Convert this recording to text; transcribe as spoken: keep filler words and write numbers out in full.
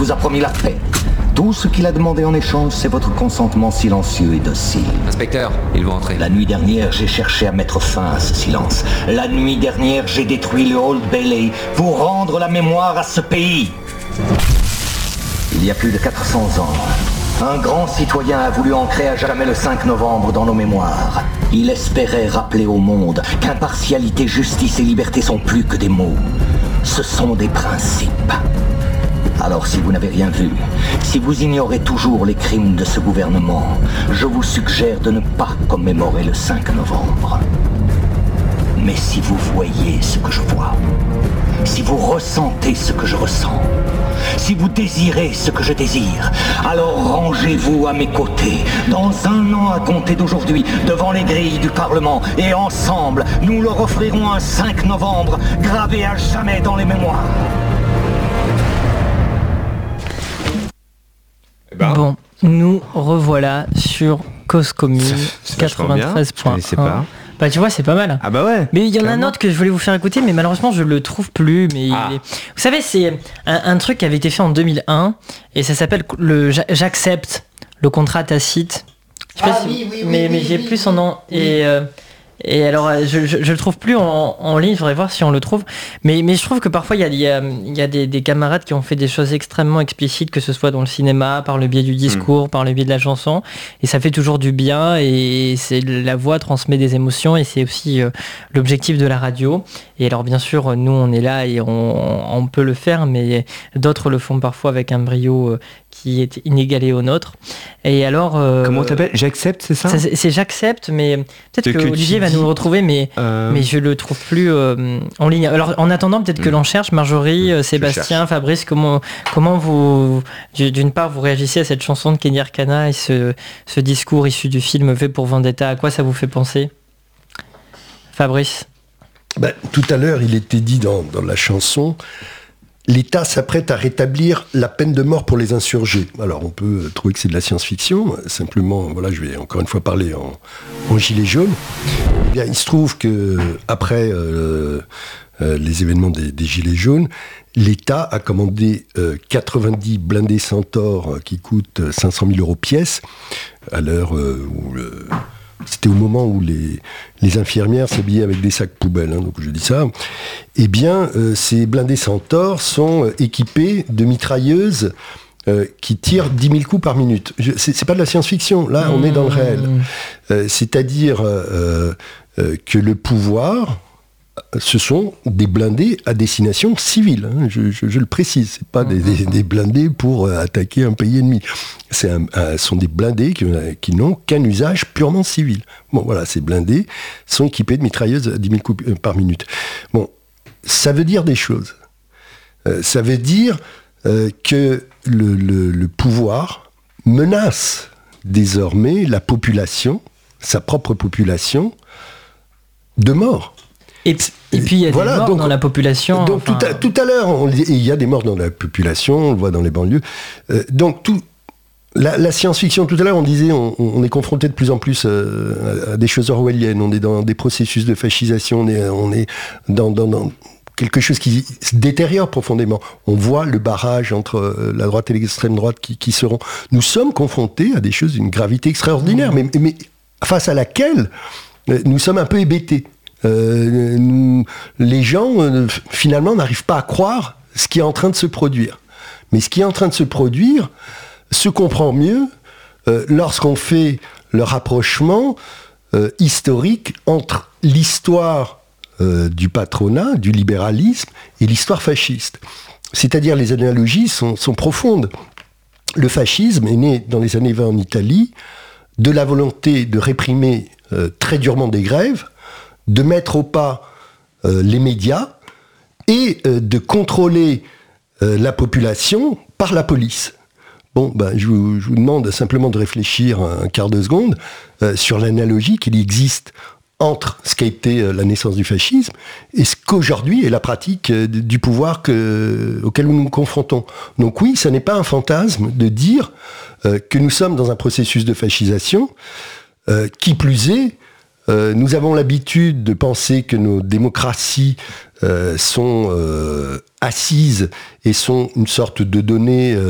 vous a promis la paix. Tout ce qu'il a demandé en échange, c'est votre consentement silencieux et docile. Inspecteur, ils vont entrer. La nuit dernière, j'ai cherché à mettre fin à ce silence. La nuit dernière, j'ai détruit le Old Bailey pour rendre la mémoire à ce pays. Il y a plus de quatre cents ans, un grand citoyen a voulu ancrer à jamais le cinq novembre dans nos mémoires. Il espérait rappeler au monde qu'impartialité, justice et liberté sont plus que des mots. Ce sont des principes. Alors si vous n'avez rien vu, si vous ignorez toujours les crimes de ce gouvernement, je vous suggère de ne pas commémorer le cinq novembre. Mais si vous voyez ce que je vois, si vous ressentez ce que je ressens, si vous désirez ce que je désire, alors rangez-vous à mes côtés, dans un an à compter d'aujourd'hui, devant les grilles du Parlement, et ensemble, nous leur offrirons un cinq novembre gravé à jamais dans les mémoires. Ben. Bon, nous revoilà sur Cause Commune quatre-vingt-treize point un. Bah tu vois, c'est pas mal. Ah bah ouais. Mais il y en a un autre que je voulais vous faire écouter, mais malheureusement je le trouve plus. Mais ah. il est... Vous savez, c'est un, un truc qui avait été fait en deux mille un et ça s'appelle le J'accepte, le contrat tacite. Je sais ah, pas si... oui, oui, mais, oui, mais oui, j'ai oui, plus son nom oui. et. Euh... Et alors, je, je, je le trouve plus en, en ligne, je voudrais voir si on le trouve. Mais, mais je trouve que parfois, il y a, il y a, il y a des, des camarades qui ont fait des choses extrêmement explicites, que ce soit dans le cinéma, par le biais du discours, mmh. par le biais de la chanson. Et ça fait toujours du bien. Et c'est, la voix transmet des émotions. Et c'est aussi euh, l'objectif de la radio. Et alors, bien sûr, nous, on est là et on, on peut le faire. Mais d'autres le font parfois avec un brio euh, qui est inégalé au nôtre. Et alors... Euh, Comment t'appelles ? J'accepte, c'est ça, ça c'est, c'est J'accepte, mais peut-être que, que Olivier va nous le retrouver, mais, euh... mais je le trouve plus euh, en ligne. Alors, en attendant, peut-être mmh. que l'on cherche. Marjorie, mmh, Sébastien, Fabrice, comment, comment vous... D'une part, vous réagissez à cette chanson de Kenny Arcana et ce, ce discours issu du film V pour Vendetta. À quoi ça vous fait penser ? Fabrice ? Ben, tout à l'heure, il était dit dans, dans la chanson... L'État s'apprête à rétablir la peine de mort pour les insurgés. Alors on peut trouver que c'est de la science-fiction, simplement, voilà, je vais encore une fois parler en, en gilet jaune. Eh bien, il se trouve que après euh, euh, les événements des, des gilets jaunes, l'État a commandé euh, quatre-vingt-dix blindés Centaure qui coûtent cinq cent mille euros pièce, à l'heure euh, où le... C'était au moment où les, les infirmières s'habillaient avec des sacs poubelles, hein, donc je dis ça. Eh bien, euh, ces blindés Centaure sont euh, équipés de mitrailleuses euh, qui tirent dix mille coups par minute. Je, c'est, c'est pas de la science-fiction, là, mmh. on est dans le réel. Euh, c'est-à-dire euh, euh, que le pouvoir... ce sont des blindés à destination civile, hein, je, je, je le précise, c'est pas des, des, des blindés pour euh, attaquer un pays ennemi. C'est un, un, sont des blindés qui, qui n'ont qu'un usage purement civil. Bon, voilà, ces blindés sont équipés de mitrailleuses à dix mille coups par minute. Bon, ça veut dire des choses. Euh, ça veut dire euh, que le, le, le pouvoir menace désormais la population, sa propre population, de mort. Et, et puis il y a voilà, des morts donc, dans la population. Donc enfin... tout, à, tout à l'heure, il y a des morts dans la population, on le voit dans les banlieues. Euh, donc tout, la, la science-fiction, tout à l'heure on disait, on, on est confronté de plus en plus euh, à des choses orwelliennes, on est dans des processus de fascisation, on est, on est dans, dans, dans quelque chose qui se détériore profondément. On voit le barrage entre la droite et l'extrême droite qui, qui seront... Nous sommes confrontés à des choses d'une gravité extraordinaire, mmh. mais, mais face à laquelle nous sommes un peu hébétés. Euh, nous, les gens, euh, finalement, n'arrivent pas à croire ce qui est en train de se produire. Mais ce qui est en train de se produire se comprend mieux euh, lorsqu'on fait le rapprochement euh, historique entre l'histoire euh, du patronat, du libéralisme, et l'histoire fasciste. C'est-à-dire, les analogies sont, sont profondes. Le fascisme est né dans les années vingt en Italie, de la volonté de réprimer euh, très durement des grèves, de mettre au pas euh, les médias et euh, de contrôler euh, la population par la police. Bon, ben, je, vous, je vous demande simplement de réfléchir un quart de seconde euh, sur l'analogie qu'il existe entre ce qu'a été euh, la naissance du fascisme et ce qu'aujourd'hui est la pratique euh, du pouvoir que, auquel nous nous confrontons. Donc oui, ça n'est pas un fantasme de dire euh, que nous sommes dans un processus de fascisation, euh, qui plus est, Euh, nous avons l'habitude de penser que nos démocraties euh, sont euh, assises et sont une sorte de données euh,